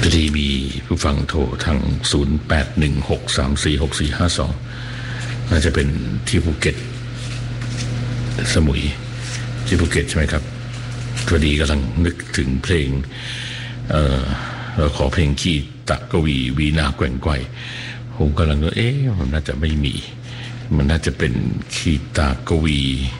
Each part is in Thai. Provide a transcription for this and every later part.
พอดีมีผู้ฟังโทรทาง0816346452น่าจะเป็นที่ภูเก็ตสมุยที่ภูเก็ตใช่ไหมครับพอดีกำลังนึกถึงเพลงเราขอเพลงคีตะกวีวีนาแกว่งไกวผมกำลังว่ามันน่าจะไม่มีมันน่าจะเป็นคีตากวี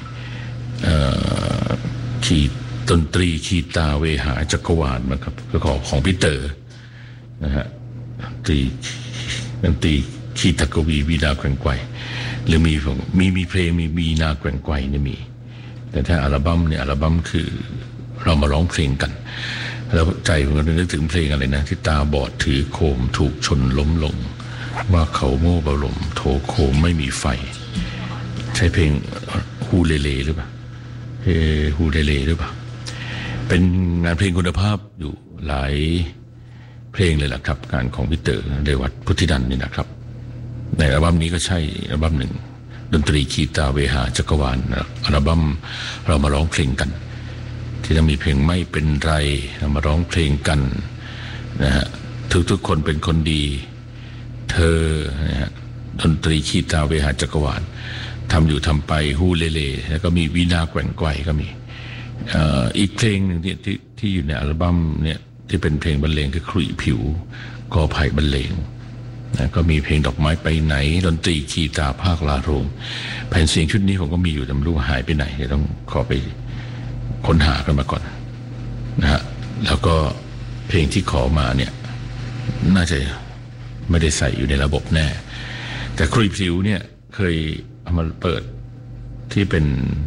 คีดนตรีคีตาเวหาจักรวาลนะครับก็ของพี่เต๋อนะฮะดนตรีคีตากวีวีนาแกว่งไกวหรือมีเพลงมีวีนาแกว่งไกวเนี่ยมีแต่ถ้าอัลบั้มเนี่ยอัลบั้มคือเรามาร้องเพลงกันแล้วใจผมก็นึกถึงเพลงอะไรนะที่ตาบอดถือโคมถูกชนล้มลงว่าเขาโง่เบาลมโถโคมไม่มีไฟใช่เพลงฮูเลเลหรือเปล่าฮูเลเลหรือเปล่าเป็นงานเพลงคุณภาพอยู่หลายเพลงเลยล่ะครับงานของพี่เต๋อเรวัตพุทธินันท์นี่นะครับในอัลบั้มนี้ก็ใช่อัลบั้มหนึ่งดนตรีคีตาเวหาจักรวาลอัลบั้มเรามาร้องเพลงกันที่จะมีเพลงไม่เป็นไรเรามาร้องเพลงกันนะฮะทุกคนเป็นคนดีเธอนะฮะดนตรีคีตาเวหาจักรวาลทำอยู่ทำไปฮูเลเลแล้วก็มีวีนาแกว่งไกวก็มีอีกเพลงหนึ่งที่อยู่ในอัลบั้มเนี่ยที่เป็นเพลงบรรเลงคือขลุ่ยผิวกอไผ่บรรเลงนะก็มีเพลงดอกไม้ไปไหนดนตรีคีตาภาคลาโรงแผ่นเสียงชุดนี้ผมก็มีอยู่แต่ไม่รู้หายไปไหนเดี๋ยวต้องขอไปค้นหากันมาก่อนนะฮะแล้วก็เพลงที่ขอมาเนี่ยน่าจะไม่ได้ใส่อยู่ในระบบแน่แต่ขลุ่ยผิวเนี่ยเคยเอามาเปิดที่เป็น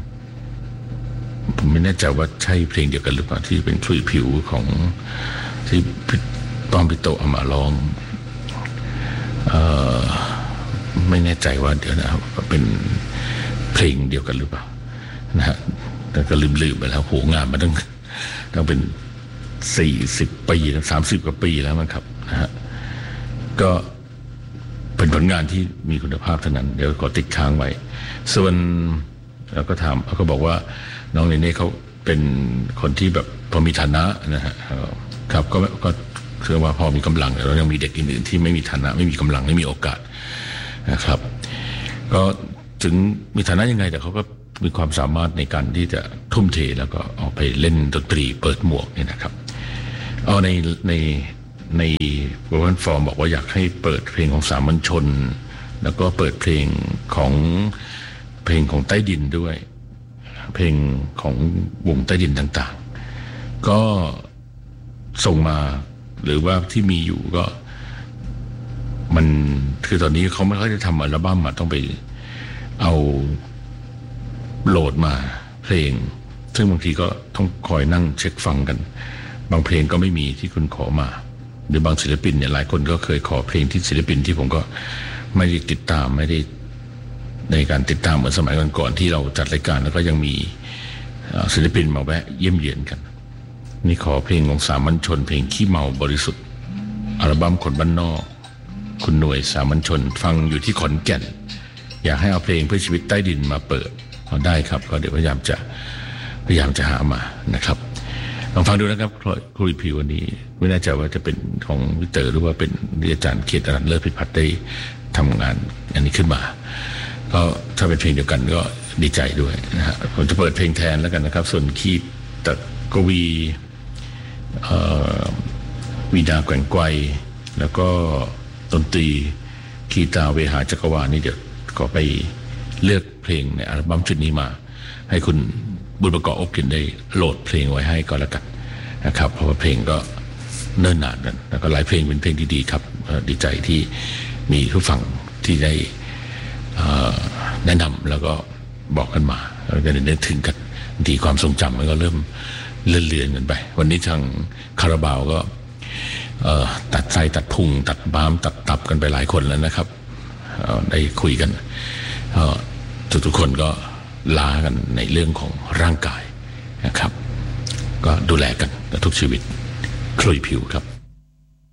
ผมไม่แน่ใจว่าใช่เพลงเดียวกันหรือเปล่าที่เป็นขลุ่ยผิวของที่ป้อมพิโตเอามาร้องไม่แน่ใจว่าเดี๋ยวนะครับเป็นเพลงเดียวกันหรือเปล่านะฮะแต่ก็ลืมไปแล้วโหงานมาต้องเป็น40 ปี30 กว่าปีแล้วมั้งครับนะฮะก็เป็นผลงานที่มีคุณภาพเท่านั้นเดี๋ยวขอติดค้างไว้ส่วนแล้วก็ถามเขาก็บอกว่าน้องเนเน่เขาเป็นคนที่แบบพอมีฐานะนะฮะครับก็เชื่อว่าพอมีกำลังแต่เรายังมีเด็กอื่นๆที่ไม่มีฐานะไม่มีกำลังไม่มีโอกาสนะครับก็ถึงมีฐานะยังไงแต่เขาก็มีความสามารถในการที่จะทุ่มเทแล้วก็ออกไปเล่นดนตรีเปิดหมวกเนี่ยนะครับเอาในโปรแกรมฟอร์มบอกว่าอยากให้เปิดเพลงของสามัญชนแล้วก็เปิดเพลงของใต้ดินด้วยเพลงของวงใต้ดินต่างๆก็ส่งมาหรือว่าที่มีอยู่ก็มันคือตอนนี้เขาไม่ค่อยจะทำอัลบั้มต้องไปเอาโหลดมาเพลงซึ่งบางทีก็ต้องคอยนั่งเช็คฟังกันบางเพลงก็ไม่มีที่คุณขอมาหรือบางศิลปินเนี่ยหลายคนก็เคยขอเพลงที่ศิลปินที่ผมก็ไม่ได้ติดตามไม่ได้ในการติดตามเหมือนสมัยก่อนที่เราจัดรายการแล้วก็ยังมีศิลปินมาแวะเยี่ยมเยียนกันนี่ขอเพลงของสามัญชนเพลงขี้เมาบริสุทธิ์อัลบั้มคนบ้านนอกคุณหน่วยสามัญชนฟังอยู่ที่ขอนแก่นอยากให้เอาเพลงเพื่อชีวิตใต้ดินมาเปิดเอาได้ครับก็เดี๋ยวพยายามจะหามานะครับลองฟังดูนะครับครูผิววันนี้ไม่แน่ใจว่าจะเป็นของวิเตอร์หรือว่าเป็นอาจารย์เขตอนันต์เลิศพิพัฒน์ได้ทำงานอันนี้ขึ้นมาก็ถ้าเป็นเพลงเดียวกันก็ดีใจด้วยนะฮะผมจะเปิดเพลงแทนแล้วกันนะครับส่วนคีตกวีวีนาแกว่งไกวแล้วก็ดนตรีคีตาเวหาจักรวาลนี่เดี๋ยวก็ไปเลือกเพลงในอัลบั้มชุดนี้มาให้คุณบุญประกอบอบกลิ่นได้โหลดเพลงไว้ให้ก็แล้วกันนะครับเพราะว่าเพลงก็เนิ่นนานกันแล้วก็หลายเพลงเป็นเพลงดีๆครับดีใจที่มีผู้ฟังที่ได้แนะนำแล้วก็บอกกันมาเราจะได้นึกถึงกันดีความทรงจำมันก็เริ่มเลื่อนกันไปวันนี้ทางคาราบาวก็ตัดไส้ตัดพุงตัดม้ามตัดตับกันไปหลายคนแล้วนะครับได้คุยกันทุกคนก็ล้ากันในเรื่องของร่างกายนะครับก็ดูแลกันทุกชีวิตคลุยผิวครับ